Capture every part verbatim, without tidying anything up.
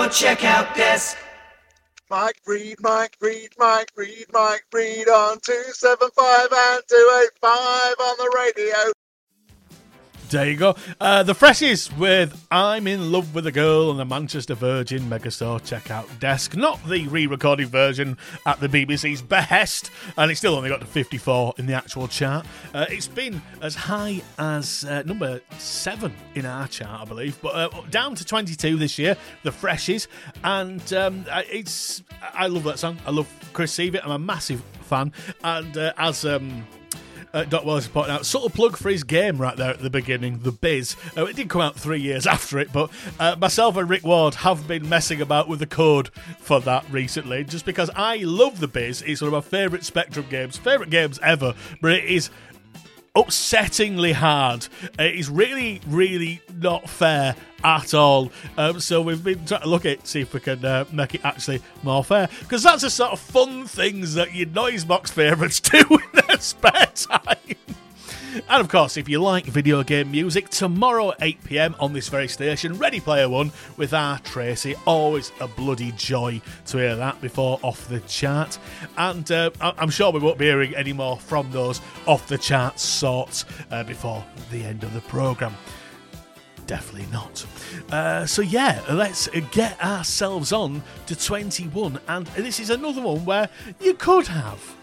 Check out desk. Mike Reed, Mike Reed, Mike Reed, Mike Reed on two seven five and two eight five on the radio. There you go. Uh, the Freshies with I'm in Love with a Girl on the Manchester Virgin Megastore checkout desk. Not the re-recorded version at the B B C's behest, and it's still only got to fifty-four in the actual chart. Uh, it's been as high as uh, number seven in our chart, I believe, but uh, down to twenty-two this year, the Freshies. And um, it's I love that song. I love Chris Sievert. I'm a massive fan. And uh, as... Um, Uh, Doc Wells pointed out, subtle plug for his game right there at the beginning, The Biz. Uh, it did come out three years after it, but uh, myself and Rick Ward have been messing about with the code for that recently, just because I love The Biz. It's one of my favourite Spectrum games, favourite games ever, but it is upsettingly hard. It is really, really not fair at all. Um, so we've been trying to look at it, see if we can uh, make it actually more fair, because that's the sort of fun things that your Noisebox favourites do in their spare time. And of course, if you like video game music, tomorrow at eight p.m. on this very station, Ready Player One with our Tracy. Always a bloody joy to hear that before Off the Chart. And uh, I'm sure we won't be hearing any more from those off the chart sorts uh, before the end of the programme. Definitely not. Uh, so yeah, let's get ourselves on to twenty-one. And this is another one where you could have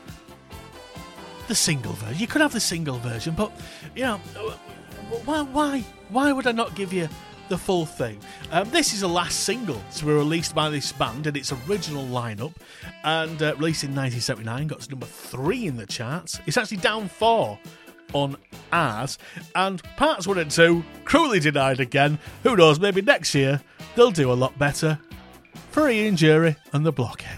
the single version. You could have the single version, but you know, why, why, why would I not give you the full thing? Um, this is the last single to be released by this band in its original lineup, and uh, released in nineteen seventy-nine, got to number three in the charts. It's actually down four on ours, and parts one and two cruelly denied again. Who knows? Maybe next year they'll do a lot better. For Ian Jury and the Blockheads.